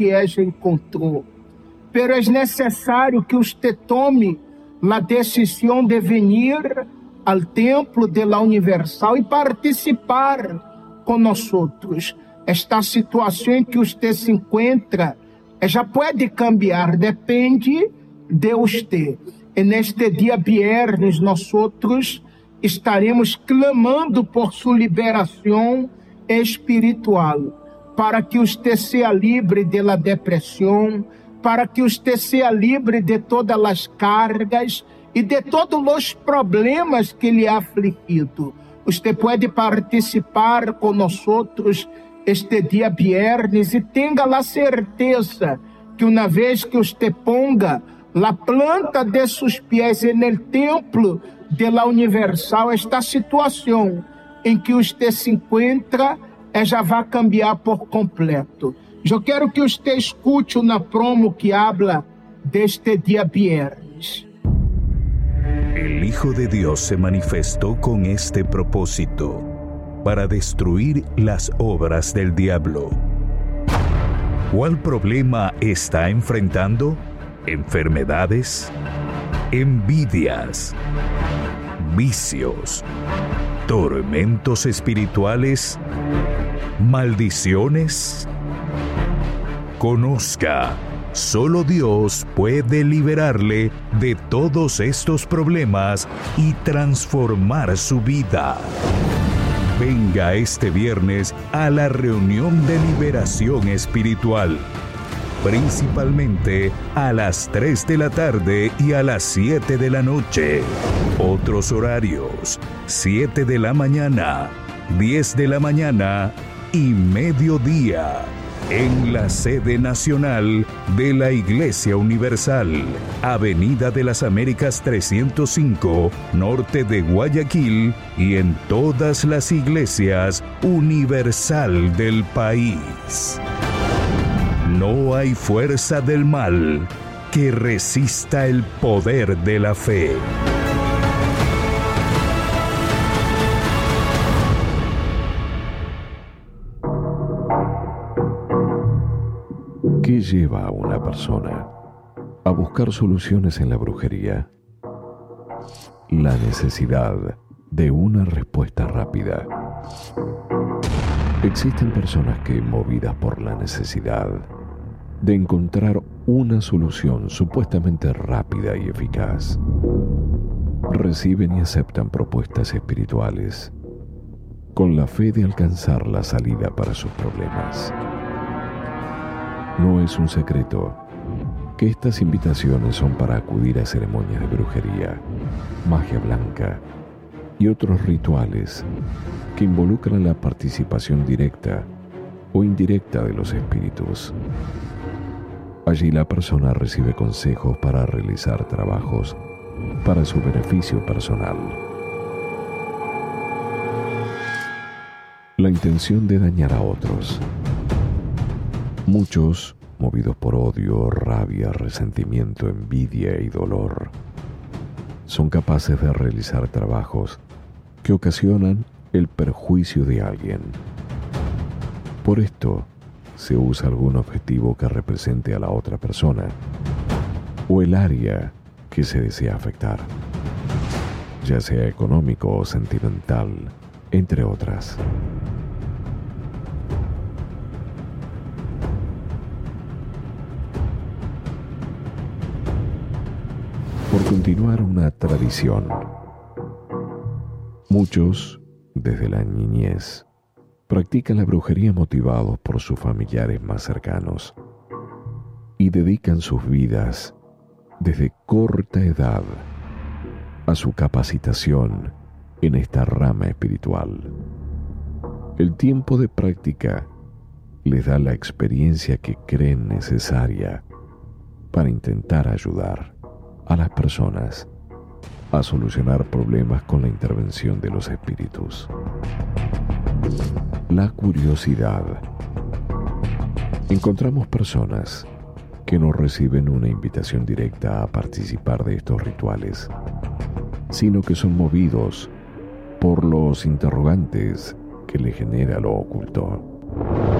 que ella encontró. Pero es necesario que usted tome la decisión de venir al templo de la Universal y participar con nosotros. Esta situación en que usted se encuentra, ella puede cambiar, depende de usted. En este día viernes, nosotros estaremos clamando por su liberación espiritual, para que usted sea libre de la depresión, para que usted sea libre de todas las cargas y de todos los problemas que lhe ha afligido. Usted puede participar con nosotros este día viernes y tenga la certeza que una vez que usted ponga la planta de sus pies en el templo de la Universal, esta situación en que usted se encuentra, ella va a cambiar por completo. Yo quiero que usted escuche una promo que habla de este día viernes. El Hijo de Dios se manifestó con este propósito, para destruir las obras del diablo. ¿Cuál problema está enfrentando? ¿Enfermedades? ¿Envidias? ¿Vicios? ¿Tormentos espirituales? ¿Maldiciones? Conozca, solo Dios puede liberarle de todos estos problemas y transformar su vida. Venga este viernes a la reunión de liberación espiritual, principalmente a las 3 de la tarde y a las 7 de la noche. Otros horarios: 7 de la mañana, 10 de la mañana y mediodía. En la sede nacional de la Iglesia Universal, Avenida de las Américas 305, norte de Guayaquil, y en todas las iglesias universal del país. No hay fuerza del mal que resista el poder de la fe. ¿Qué lleva a una persona a buscar soluciones en la brujería? La necesidad de una respuesta rápida. Existen personas que, movidas por la necesidad de encontrar una solución supuestamente rápida y eficaz, reciben y aceptan propuestas espirituales con la fe de alcanzar la salida para sus problemas. No es un secreto que estas invitaciones son para acudir a ceremonias de brujería, magia blanca y otros rituales que involucran la participación directa o indirecta de los espíritus. Allí la persona recibe consejos para realizar trabajos para su beneficio personal. La intención de dañar a otros. Muchos, movidos por odio, rabia, resentimiento, envidia y dolor, son capaces de realizar trabajos que ocasionan el perjuicio de alguien. Por esto, se usa algún objetivo que represente a la otra persona o el área que se desea afectar, ya sea económico o sentimental, entre otras. Por continuar una tradición, muchos, desde la niñez, practican la brujería motivados por sus familiares más cercanos y dedican sus vidas desde corta edad a su capacitación en esta rama espiritual. El tiempo de práctica les da la experiencia que creen necesaria para intentar ayudar a las personas a solucionar problemas con la intervención de los espíritus. La curiosidad. Encontramos personas que no reciben una invitación directa a participar de estos rituales, sino que son movidos por los interrogantes que le genera lo oculto.